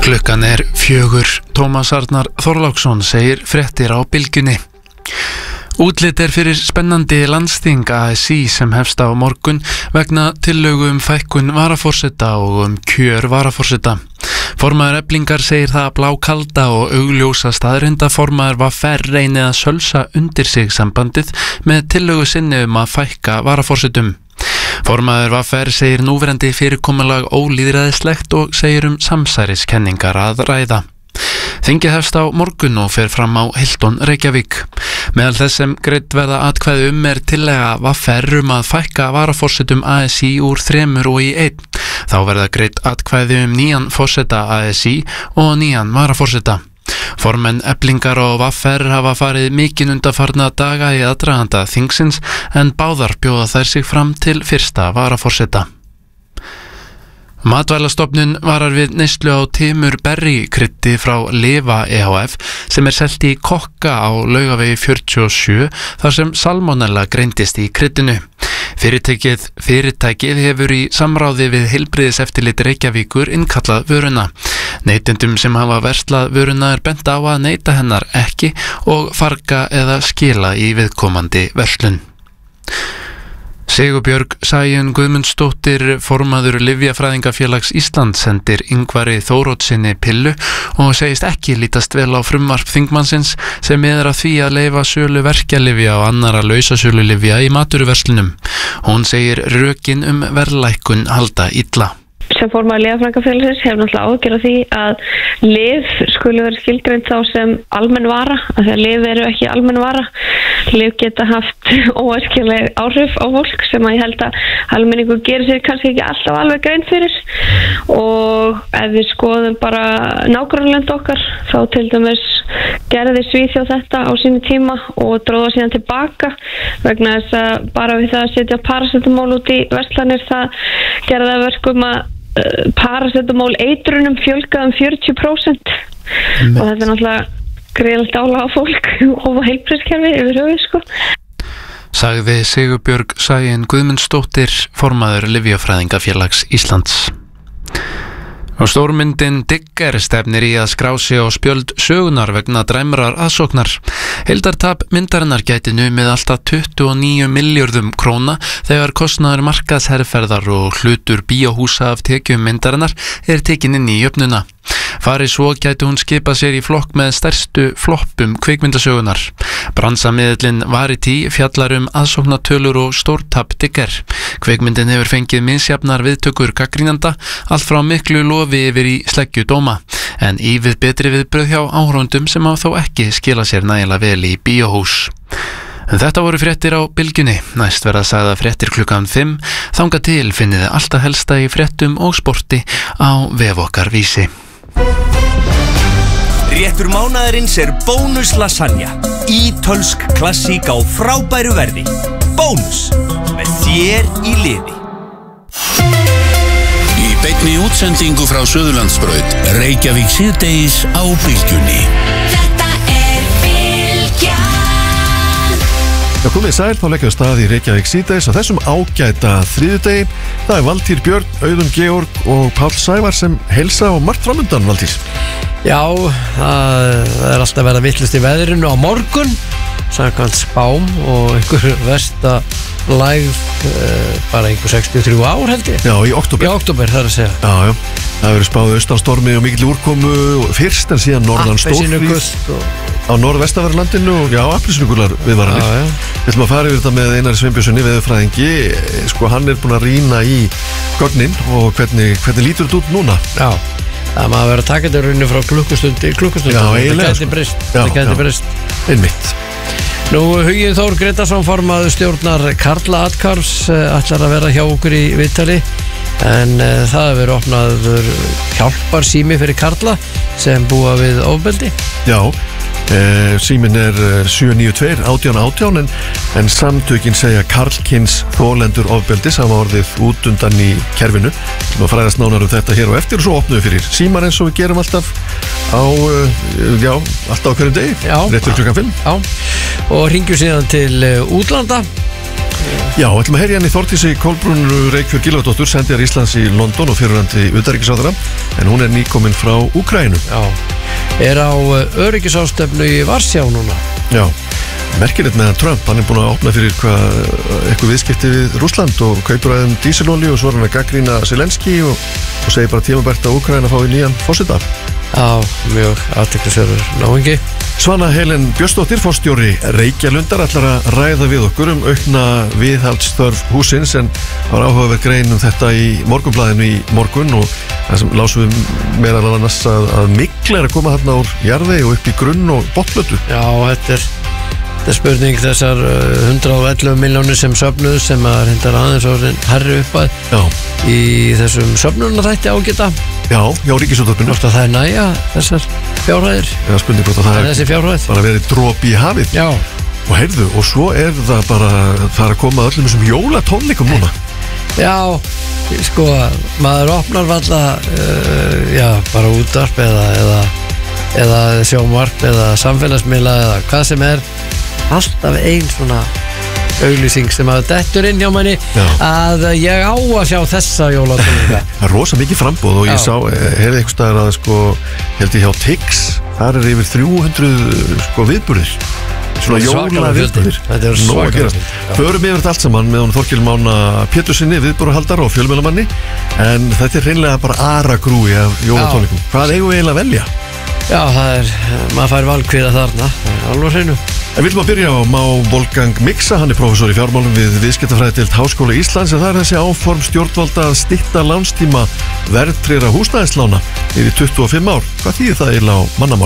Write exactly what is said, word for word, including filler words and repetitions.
Klukkan er fjögur. Tómas Arnar Þorláksson segir fréttir á Bylgjunni. Útlit er fyrir spennandi landsþing A S í sem hefst á morgun vegna tillögu um fækkun varaforseta og um kjör varaforseta. Formaður Eflingar segir það blákalda og augljósa staðreynda formaður V R reyni að sölsa undir sig sambandið með tillögu sinni um að fækka varaforsetum. Formaður V R segir núverandi fyrirkomulag ólýðræðislegt og segir um samsæriskenningar að ræða. Þingið hefst á morgun og fer fram á Hilton Reykjavík. Meðal þess sem greidd verða atkvæði um er tillaga V R um að fækka varaforsetum A S í úr þremur og í einn. Þá verða greidd atkvæði um nýjan forseta A S í og nýjan varaforseta. Formenn Eflingar og V R hafa farið mikinn undanfarna daga í aðdraganda þingsins en báðar bjóða þær sig fram til fyrsta varaforseta. Matvælastofnun varar við neyslu á timurberry kryddi frá Lifa E H F sem er selt í Kokka á Laugavegi fjörutíu og sjö þar sem salmonella greindist í kryddinu. Fyrirtækið, fyrirtækið hefur í samráði við heilbrigðiseftirlit Reykjavíkur innkallað vöruna. Neytendum sem hafa verslað vöruna er bent á að neyta hennar ekki og farga eða skila í viðkomandi verslun. Sigurbjörg Sæunn Guðmundsdóttir, formaður Lyfjafræðingafélags Íslands, sendir Ingvari Þóroddssyni pillu og segist ekki lítast vel á frumvarp þingmannsins sem miðar að því að leyfa sölu verkjalyfja og annarra lausasölulyfja í matvöruverslunum. Hún segir rökin um verðlækkun halda illa. Sem formaður Lyfjafræðingafélagsins hefur náttúrulega áhyggjur af því að lyf skuli vera skilgreind þá sem almenn vara, af því að lyf eru ekki almenn vara. Lyf geta haft óæskileg áhrif á fólk sem að ég held að almenningur gerir sér kannski ekki alltaf alveg grein fyrir, og ef við skoðum bara nágrannalönd okkar þá til dæmis gerði Svíþjóð þetta á sínu tíma og dróða síðan tilbaka vegna þess að bara við það að setja paracetamól út í verslanir það gerði að verkum að uh, paracetamól eitrunum fjölgaði um fjörutíu prósent mm. og þetta er náttúrulega greiðilegt álag á fólk og heilbrigðiskerfi yfir höfuð sko. Sagði Sigurbjörg Sæunn Guðmundsdóttir, formaður Lyfjafræðingafélags Íslands. Og stórmyndin Digger stefnir í að skrá sig á spjöld sögunar vegna dræmrar aðsóknar. Heildartap myndarinnar gæti numið alltaf tuttugu og níu milljörðum króna þegar kostnaður markaðsherferðar og hlutur bíóhúsa af tekjum myndarinnar er tekin inn í jöfnuna. Fari svo gæti hún skipað sér í flokk með stærstu floppum kvikmyndasögunar. Bransamiðillinn Variety fjallar um aðsóknartölur og stórtap Digger. Kvikmyndin hefur fengið misjafnar viðtökur gagnrýnenda, allt frá miklu lofi yfir í sleggju dóma, en ívið betri viðbrögð hjá áhorfendum sem á þó ekki skila sér nægilega vel í bíóhús. Þetta voru fréttir á Bylgjunni. Næst verða sagða fréttir klukkan fimm. Þangað til finnið þið alltaf helsta í fréttum og sporti á vef okkar Vísi. Réttur mánaðarins er Bónus lasagna. Ítölsk klassík á frábæru verði. Bónus, með þér í liði. Í beinni útsendingu frá Suðurlandsbraut, Reykjavík síðdegis á Bylgjunni. Þetta er Bylgjan. Já, komið sæl, þá leggjum við stað í Reykjavík síðdegis á þessum ágæta þriðjudegi. Það er Valtýr Björn, Auðun Georg og Páll Sævar sem heilsa og margt framundan, Valtýr. Já, það er alltaf verið vitlaust í veðrinu á morgun, samkvæmt spám, og einhver versta lægð bara einhver sextíu og þrjú ár held ég. Já, í október. Í október, það er að segja. Já, já. Það hefur verið spáð austanstormi og mikil úrkomu fyrst en síðan norðan stórfrýð á norðvestanverðlandinu og já, appelsínugular viðvaranir. Já, já. Við ætlum að fara yfir þetta með Einari Sveinbjörnssyni, veðurfræðingi. Sko, hann er búinn að rýna í gögnin og hvernig, hvernig lítur þetta út núna? Já. Það maður verið að taka þetta rauninu frá klukkustund til klukkustund. Já, eiginlega. Þetta gæti breyst. Þetta gæti breyst. Einmitt. Nú, Hugi Þór Gretarsson, formaður stjórnar Karla Athvarfs, ætlar að vera hjá okkur í viðtali, en uh, það hefur verið opnaður hjálparsími fyrir karla sem búa við ofbeldi. Já. Eh, síminn er sjö níu tvö átján átján en, en samtökin segja karlkyns þolendur ofbeldis hafa orðið út undan í kerfinu. Nú fræðast nánar um þetta hér og eftir og svo opnum við fyrir símar eins og við gerum alltaf á, já, alltaf á hverjum degi, réttur klukkan fimm. Já, og hringjum síðan til útlanda Já, ætlum að heyri hann í Þórdísi Kolbrúnu Reykjörð Gylfadóttur, sendiðar Íslands í London og fyrirverandi utanríkisráðherra, en hún er nýkomin frá Úkraínu. Já, er á öryggisástefnu í Varsjá núna. Já, merkilegt með Trump, hann er búin að opna fyrir hvað, eitthvað viðskipti við Rússland og kaupur aðeim dísilolíu og svo er hann að gagnrýna Zelenski og, og segir bara tímabært að Úkraína fái nýjan forseta. Já, mjög athyglisverður náungi. Svana Helen Björnsdóttir, forstjóri Reykjalundar, ætlar að ræða við okkur um aukna viðhaldsþörf húsins, en það var áhugaverð grein um þetta í Morgunblaðinu í morgun og það sem lásum við meira annars að, að mikla er að koma þarna úr jarðvegi og upp í grunn og botnlötu. Já, þetta er, þetta er spurning þessar hundrað og ellefu milljónir sem söfnuð sem að hendar aðeins orðin herri uppað Já. í þessum söfnunarþætti ágæta. Já, já, Ríkisútvarpinu. Hvort að það er næja þessar fjárhæðir. Já, spurning hvort að það er þessi fjárhæð bara verið dropi í hafið. Já. Og heyrðu, og svo er það bara, það er að koma öllum þessum jólatónleikum núna. Já, sko, maður opnar valla, uh, já, bara útvarp eða, eða, eða sjónvarp eða samfélagsmiðla eða hvað sem er, alltaf ein svona auglýsing sem að dettur inn hjá manni Já. að ég á að sjá þessa jólatónleika. Það er rosa mikið frambóð og ég Já. sá, heyrði einhvers staðar að sko, held ég hjá Tix, þar er yfir þrjú hundruð sko viðburðir. Svona jóla viðburðir. Þetta er svakalega fjöldi. Förum yfir þetta allt saman með hún Þorkil Mána Pétursinni, viðburðarhaldara og fjölmiðlamanni, en þetta er hreinlega bara aragrúi af jólatónleikum. Hvað eigum við eiginlega að velja? Já, það er, maður fær valkvíða þarna, það er alveg hreinu. En við viljum að byrja á Má Wolfgang Mixa, hann er prófessor í fjármálum við viðskiptafræðideild Háskóla Íslands, en það er þessi áform stjórnvalda að stytta lánstíma verðtryggðra húsnæðislána yfir tuttugu og fimm ár. Hvað þýðir það eiginlega á mannamáli?